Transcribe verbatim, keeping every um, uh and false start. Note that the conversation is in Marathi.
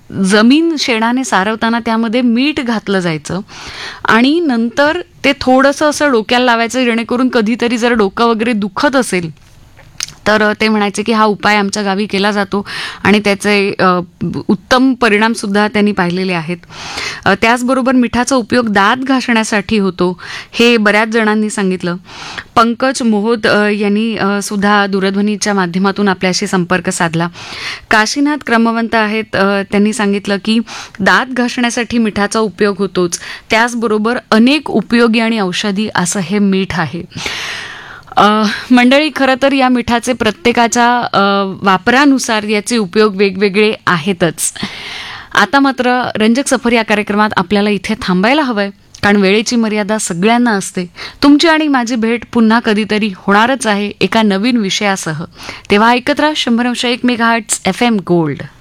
जमीन शेणाने सारवताना त्यामध्ये मीठ घातलं जायचं आणि नंतर ते थोडंसं असं डोक्याला लावायचं, जेणेकरून कधीतरी जर डोकं वगैरे दुखत असेल तर ते म्हणायचे की हा उपाय आमच्या गावी केला जातो आणि त्याचे उत्तम परिणामसुद्धा त्यांनी पाहिलेले आहेत. त्याचबरोबर मिठाचा उपयोग दात घासण्यासाठी होतो हे बऱ्याच जणांनी सांगितलं. पंकज मोहोत यांनी सुद्धा दूरध्वनीच्या माध्यमातून आपल्याशी संपर्क साधला. काशीनाथ क्रमवंत आहेत, त्यांनी सांगितलं की दात घासण्यासाठी मिठाचा उपयोग होतोच, त्याचबरोबर अनेक उपयोगी आणि औषधी असं हे मीठ आहे. मंडळी, खरं तर या मिठाचे प्रत्येकाच्या वापरानुसार याचे उपयोग वेगवेगळे आहेतच. आता मात्र रंजक सफर या कार्यक्रमात आपल्याला इथे थांबायला हवंय, कारण वेळेची मर्यादा सगळ्यांना असते. तुमची आणि माझी भेट पुन्हा कधीतरी होणारच आहे एका नवीन विषयासह. तेव्हा ऐकत राहा शंभर अंश एक मेगाहर्ट्झ एफ एम गोल्ड.